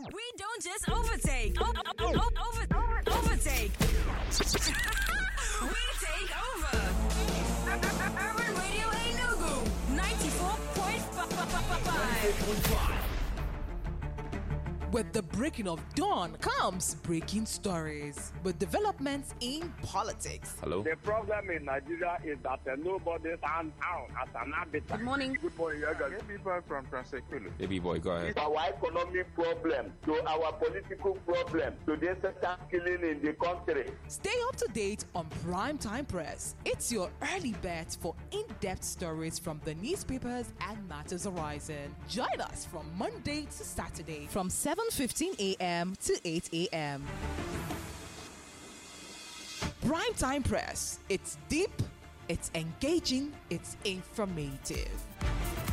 We don't just overtake. Overtake. We take over. Urban Radio Enugu 94.5. With the breaking of dawn comes breaking stories with developments in politics. Hello? The problem in Nigeria is that nobody stands out as an arbiter. Good morning. Good morning, people from Transekulu. Baby boy, go ahead. Our economic problem, to our political problem, to the sector killing in the country. Stay up to date on Primetime Press. It's your early bet for in-depth stories from the newspapers and matters arising. Join us from Monday to Saturday from 7:15 a.m. to 8 a.m. Primetime Press. It's deep, it's engaging, it's informative.